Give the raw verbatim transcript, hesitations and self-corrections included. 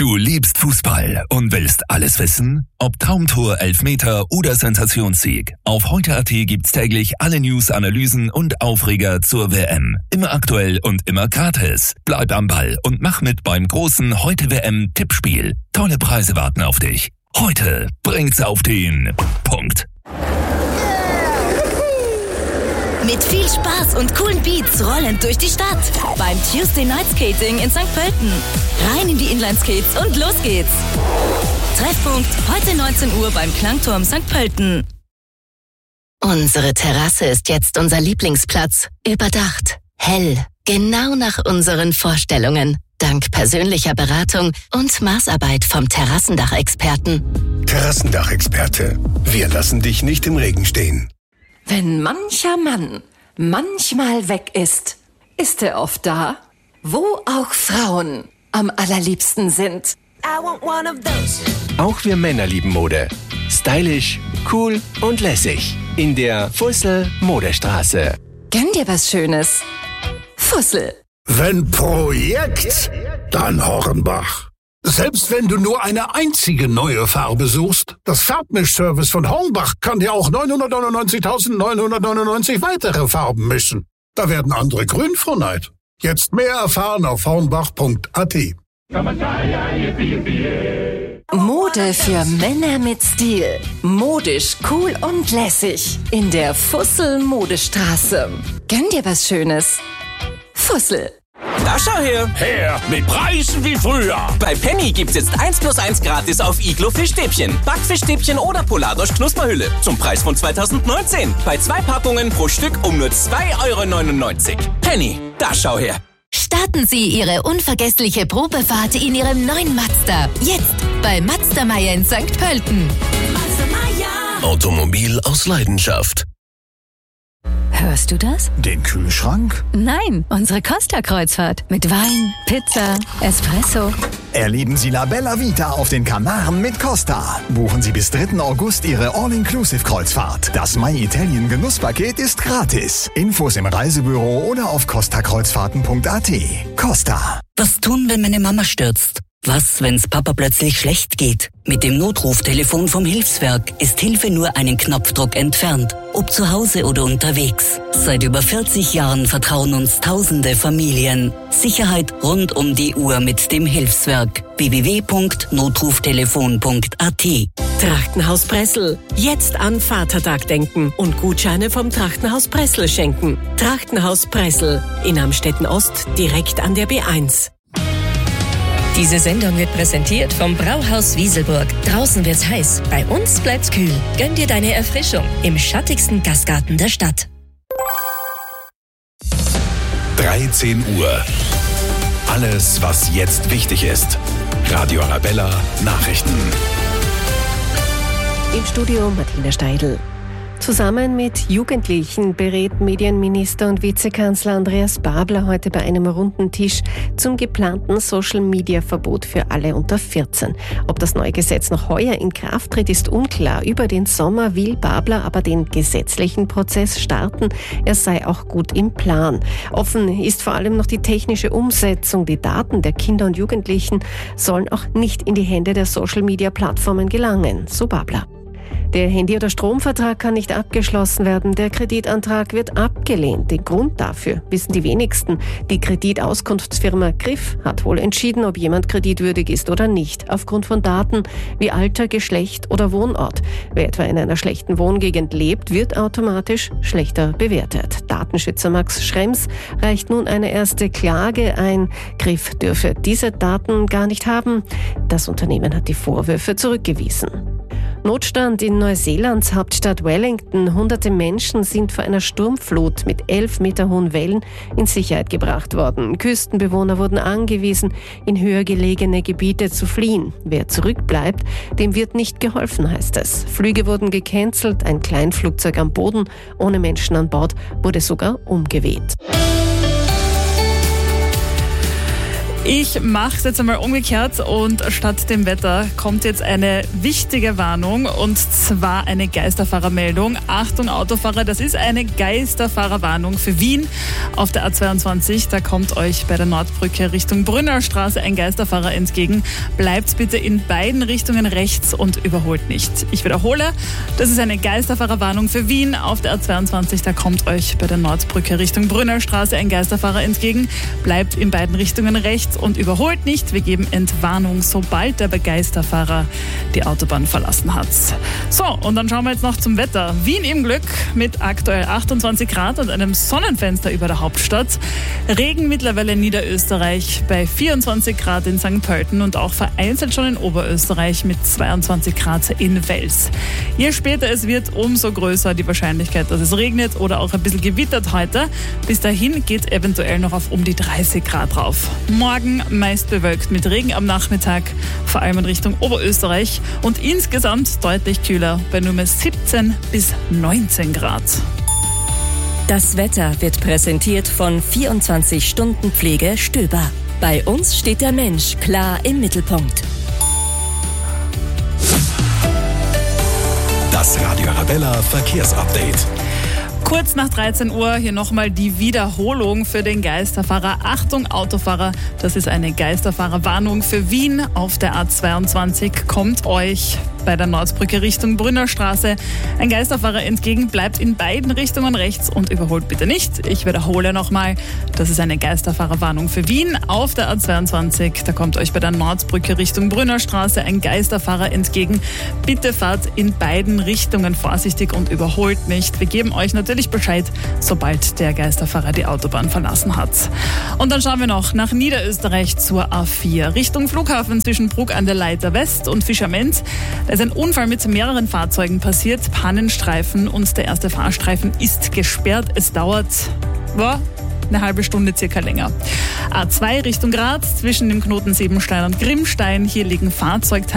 Du liebst Fußball und willst alles wissen? Ob Traumtor, Elfmeter oder Sensationssieg. Auf heute Punkt a t gibt's täglich alle News, Analysen und Aufreger zur W M. Immer aktuell und immer gratis. Bleib am Ball und mach mit beim großen Heute-W M-Tippspiel. Tolle Preise warten auf dich. Heute bringt's auf den Punkt. Mit viel Spaß und coolen Beats rollend durch die Stadt. Beim Tuesday Night Skating in Sankt Pölten. Rein in die Inline-Skates und los geht's. Treffpunkt heute neunzehn Uhr beim Klangturm Sankt Pölten. Unsere Terrasse ist jetzt unser Lieblingsplatz. Überdacht, hell, genau nach unseren Vorstellungen. Dank persönlicher Beratung und Maßarbeit vom Terrassendachexperten. Terrassendachexperte. Wir lassen dich nicht im Regen stehen. Wenn mancher Mann manchmal weg ist, ist er oft da, wo auch Frauen am allerliebsten sind. I want one of those. Auch wir Männer lieben Mode. Stylisch, cool und lässig. In der Fussel Modestraße. Gönn dir was Schönes. Fussel. Wenn Projekt, dann Hornbach. Selbst wenn du nur eine einzige neue Farbe suchst, das Farbmischservice von Hornbach kann dir auch neunhundertneunundneunzigtausendneunhundertneunundneunzig weitere Farben mischen. Da werden andere grün vor Neid. Jetzt mehr erfahren auf hornbach punkt a t. Mode für Männer mit Stil. Modisch, cool und lässig. In der Fussel Modestraße. Gönn dir was Schönes. Fussel. Da schau her! Her! Mit Preisen wie früher! Bei Penny gibt's jetzt eins plus eins gratis auf Iglo Fischstäbchen, Backfischstäbchen oder Polardosch Knusperhülle. Zum Preis von zweitausendneunzehn. Bei zwei Packungen pro Stück um nur zwei Euro neunundneunzig. Penny, da schau her! Starten Sie Ihre unvergessliche Probefahrt in Ihrem neuen Mazda. Jetzt bei Mazda Meier in Sankt Pölten. Mazda Meier. Automobil aus Leidenschaft. Hörst du das? Den Kühlschrank? Nein, unsere Costa-Kreuzfahrt. Mit Wein, Pizza, Espresso. Erleben Sie La Bella Vita auf den Kanaren mit Costa. Buchen Sie bis dritten August Ihre All-Inclusive-Kreuzfahrt. Das My Italien Genusspaket ist gratis. Infos im Reisebüro oder auf costa kreuzfahrten punkt a t. Costa. Was tun, wenn meine Mama stürzt? Was, wenn's Papa plötzlich schlecht geht? Mit dem Notruftelefon vom Hilfswerk ist Hilfe nur einen Knopfdruck entfernt. Ob zu Hause oder unterwegs. Seit über vierzig Jahren vertrauen uns tausende Familien. Sicherheit rund um die Uhr mit dem Hilfswerk. w w w punkt notruftelefon punkt a t. Trachtenhaus Pressel. Jetzt an Vatertag denken und Gutscheine vom Trachtenhaus Pressel schenken. Trachtenhaus Pressel in Amstetten Ost, direkt an der B eins. Diese Sendung wird präsentiert vom Brauhaus Wieselburg. Draußen wird's heiß, bei uns bleibt's kühl. Gönn dir deine Erfrischung im schattigsten Gastgarten der Stadt. dreizehn Uhr. Alles, was jetzt wichtig ist. Radio Arabella Nachrichten. Im Studio Martina Steidl. Zusammen mit Jugendlichen berät Medienminister und Vizekanzler Andreas Babler heute bei einem runden Tisch zum geplanten Social-Media-Verbot für alle unter vierzehn. Ob das neue Gesetz noch heuer in Kraft tritt, ist unklar. Über den Sommer will Babler aber den gesetzlichen Prozess starten. Er sei auch gut im Plan. Offen ist vor allem noch die technische Umsetzung. Die Daten der Kinder und Jugendlichen sollen auch nicht in die Hände der Social-Media-Plattformen gelangen, so Babler. Der Handy- oder Stromvertrag kann nicht abgeschlossen werden. Der Kreditantrag wird abgelehnt. Den Grund dafür wissen die wenigsten. Die Kreditauskunftsfirma Griff hat wohl entschieden, ob jemand kreditwürdig ist oder nicht, aufgrund von Daten wie Alter, Geschlecht oder Wohnort. Wer etwa in einer schlechten Wohngegend lebt, wird automatisch schlechter bewertet. Datenschützer Max Schrems reicht nun eine erste Klage ein. Griff dürfe diese Daten gar nicht haben. Das Unternehmen hat die Vorwürfe zurückgewiesen. Notstand in Neuseelands Hauptstadt Wellington. Hunderte Menschen sind vor einer Sturmflut mit elf Meter hohen Wellen in Sicherheit gebracht worden. Küstenbewohner wurden angewiesen, in höher gelegene Gebiete zu fliehen. Wer zurückbleibt, dem wird nicht geholfen, heißt es. Flüge wurden gecancelt, ein Kleinflugzeug am Boden ohne Menschen an Bord wurde sogar umgeweht. Ich mache es jetzt einmal umgekehrt und statt dem Wetter kommt jetzt eine wichtige Warnung und zwar eine Geisterfahrermeldung. Achtung Autofahrer, das ist eine Geisterfahrerwarnung für Wien auf der A zweiundzwanzig. Da kommt euch bei der Nordbrücke Richtung Brünnerstraße ein Geisterfahrer entgegen. Bleibt bitte in beiden Richtungen rechts und überholt nicht. Ich wiederhole, das ist eine Geisterfahrerwarnung für Wien auf der A zweiundzwanzig. Da kommt euch bei der Nordbrücke Richtung Brünnerstraße ein Geisterfahrer entgegen. Bleibt in beiden Richtungen rechts und überholt nicht. Wir geben Entwarnung, sobald der Begeisterfahrer die Autobahn verlassen hat. So, und dann schauen wir jetzt noch zum Wetter. Wien im Glück mit aktuell achtundzwanzig Grad und einem Sonnenfenster über der Hauptstadt. Regen mittlerweile in Niederösterreich bei vierundzwanzig Grad in Sankt Pölten und auch vereinzelt schon in Oberösterreich mit zweiundzwanzig Grad in Wels. Je später es wird, umso größer die Wahrscheinlichkeit, dass es regnet oder auch ein bisschen gewittert heute. Bis dahin geht eventuell noch auf um die dreißig Grad rauf. Morgen meist bewölkt mit Regen am Nachmittag, vor allem in Richtung Oberösterreich und insgesamt deutlich kühler bei nur mehr siebzehn bis neunzehn Grad. Das Wetter wird präsentiert von vierundzwanzig Stunden Pflege Stöber. Bei uns steht der Mensch klar im Mittelpunkt. Das Radio Arabella Verkehrsupdate. Kurz nach dreizehn Uhr hier nochmal die Wiederholung für den Geisterfahrer. Achtung Autofahrer, das ist eine Geisterfahrerwarnung für Wien auf der A zweiundzwanzig. Kommt euch bei der Nordbrücke Richtung Brünnerstraße ein Geisterfahrer entgegen, bleibt in beiden Richtungen rechts und überholt bitte nicht. Ich wiederhole nochmal, das ist eine Geisterfahrerwarnung für Wien auf der A zweiundzwanzig. Da kommt euch bei der Nordbrücke Richtung Brünnerstraße ein Geisterfahrer entgegen. Bitte fahrt in beiden Richtungen vorsichtig und überholt nicht. Wir geben euch natürlich Bescheid, sobald der Geisterfahrer die Autobahn verlassen hat. Und dann schauen wir noch nach Niederösterreich zur A vier. Richtung Flughafen zwischen Brugg an der Leiter West und Fischerment. Da ist ein Unfall mit mehreren Fahrzeugen passiert, Pannenstreifen und der erste Fahrstreifen ist gesperrt. Es dauert boah, eine halbe Stunde circa länger. A zwei Richtung Graz zwischen dem Knoten Siebenstein und Grimmstein. Hier liegen Fahrzeugteile